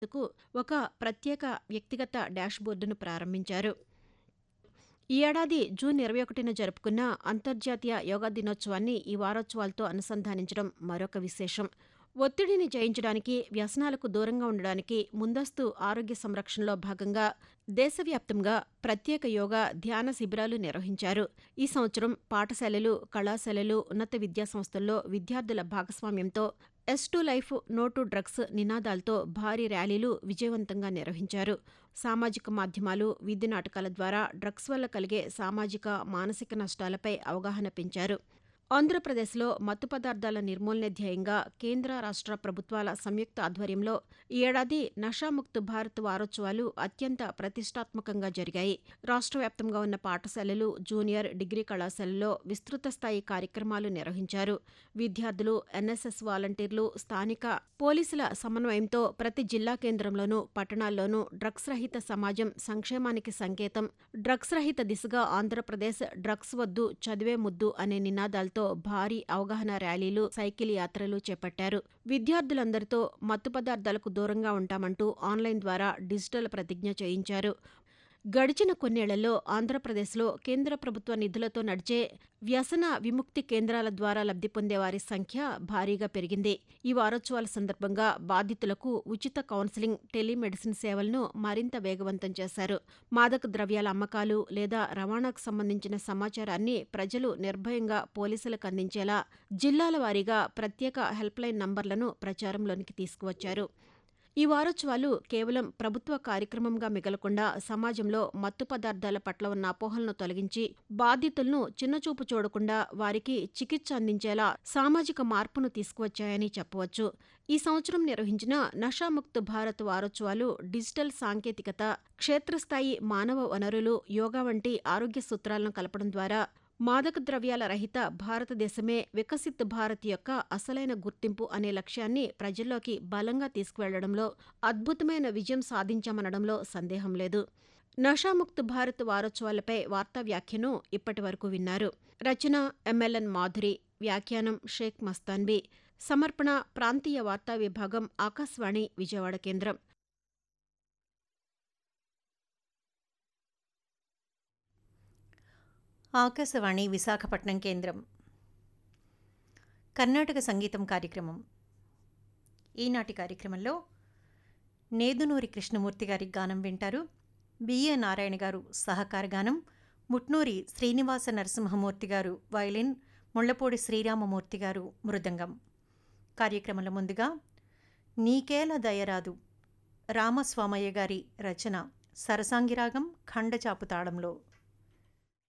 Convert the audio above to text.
కు ఒక ప్రత్యేక వ్యక్తిగత డాష్బోర్డును ప్రారంభించారు. ఈ ఏడాది జూన్ 21న జరుపుకున్న అంతర్జాతీయ యోగా దినోత్సవాన్ని ఈ వారోత్సవాలతో అనుసంధానించడం మరొక విశేషం. ఒత్తిడిని జయించడానికి, వ్యసనాలకు దూరంగా ఉండడానికి ముందస్తు ఆరోగ్య సంరక్షణలో భాగంగా దేశవ్యాప్తంగా ప్రత్యేక యోగా, ధ్యాన శిబిరాలు నిర్వహించారు. ఈ సంవత్సరం పాఠశాలలు, కళాశాలలు, ఉన్నత విద్యాసంస్థల్లో విద్యార్థుల భాగస్వామ్యంతో yes to life, no to drugs నినాదాలతో భారీ ర్యాలీలు విజయవంతంగా నిర్వహించారు. సామాజిక మాధ్యమాలు, వీధి నాటకాల ద్వారా డ్రగ్స్ వల్ల కలిగే సామాజిక, మానసిక నష్టాలపై అవగాహన పెంచారు. ఆంధ్రప్రదేశ్లో మత్తు పదార్థాల నిర్మూలనే ధ్యేయంగా కేంద్ర, రాష్ట్ర ప్రభుత్వాల సంయుక్త ఆధ్వర్యంలో ఈ ఏడాది నషాముక్త్ భారత్ వారోత్సవాలు అత్యంత ప్రతిష్టాత్మకంగా జరిగాయి. రాష్ట్ర వ్యాప్తంగా ఉన్న పాఠశాలలు, జూనియర్, డిగ్రీ కళాశాలల్లో విస్తృత స్థాయి కార్యక్రమాలు నిర్వహించారు. విద్యార్థులు, ఎన్ఎస్ఎస్ వాలంటీర్లు, స్థానిక పోలీసుల సమన్వయంతో ప్రతి జిల్లా కేంద్రంలోనూ, పట్టణాల్లోనూ డ్రగ్స్ రహిత సమాజం సంక్షేమానికి సంకేతం, డ్రగ్స్ రహిత దిశగా ఆంధ్రప్రదేశ్, డ్రగ్స్ వద్దు చదివే ముద్దు అనే నినాదాలతో భారీ అవగాహన ర్యాలీలు, సైకిల్ యాత్రలు చేపట్టారు. విద్యార్థులందరితో మత్తు పదార్థాలకు దూరంగా ఉంటామంటూ ఆన్లైన్ ద్వారా డిజిటల్ ప్రతిజ్ఞ చేయించారు. గడిచిన కొన్నేళ్లలో ఆంధ్రప్రదేశ్లో కేంద్ర ప్రభుత్వ నిధులతో నడిచే వ్యసన విముక్తి కేంద్రాల ద్వారా లబ్ధి పొందేవారి సంఖ్య భారీగా పెరిగింది. ఈ వారోత్సవాల సందర్భంగా బాధితులకు ఉచిత కౌన్సిలింగ్, టెలిమెడిసిన్ సేవలను మరింత వేగవంతం చేశారు. మాదక ద్రవ్యాల అమ్మకాలు లేదా రవాణాకు సంబంధించిన సమాచారాన్ని ప్రజలు నిర్భయంగా పోలీసులకు అందించేలా జిల్లాల వారీగా ప్రత్యేక హెల్ప్లైన్ నంబర్లను ప్రచారంలోనికి తీసుకువచ్చారు. ఈ వారోత్సవాలు కేవలం ప్రభుత్వ కార్యక్రమంగా మిగలకుండా సమాజంలో మత్తు పదార్థాల పట్ల ఉన్న అపోహలను తొలగించి, బాధితులను చిన్నచూపు చూడకుండా వారికి చికిత్స అందించేలా సామాజిక మార్పును తీసుకువచ్చాయని చెప్పవచ్చు. ఈ సంవత్సరం నిర్వహించిన నషాముక్త్ భారత్ వారోత్సవాలు డిజిటల్ సాంకేతికత, క్షేత్రస్థాయి మానవ వనరులు, యోగా వంటి ఆరోగ్య సూత్రాలను కలపడం ద్వారా మాదక ద్రవ్యాల రహిత భారతదేశమే వికసిత్ భారత్ యొక్క అసలైన గుర్తింపు అనే లక్ష్యాన్ని ప్రజల్లోకి బలంగా తీసుకువెళ్లడంలో అద్భుతమైన విజయం సాధించామనడంలో సందేహం లేదు. నషాముక్త్ భారత్ వారోత్సవాలపై వార్తా వ్యాఖ్యను ఇప్పటి వరకు విన్నారు. రచన ఎంఎల్ఎన్ మాధురి, వ్యాఖ్యానం షేక్ మస్తాన్బీ, సమర్పణ ప్రాంతీయ వార్తా విభాగం, ఆకాశవాణి విజయవాడ కేంద్రం. ఆకాశవాణి విశాఖపట్నం కేంద్రం. కర్ణాటక సంగీతం కార్యక్రమం. ఈనాటి కార్యక్రమంలో నేదునూరి కృష్ణమూర్తి గారి గానం వింటారు. బిఏ నారాయణ గారు సహకార గానం, ముట్నూరి శ్రీనివాస నరసింహమూర్తి గారు వయలిన్, ముళ్లపూడి శ్రీరామమూర్తి గారు మృదంగం. కార్యక్రమంలో ముందుగా నీకేల దయరాదు, రామస్వామయ్య గారి రచన, సరసాంగిరాగం ఖండచాపు తాళంలో.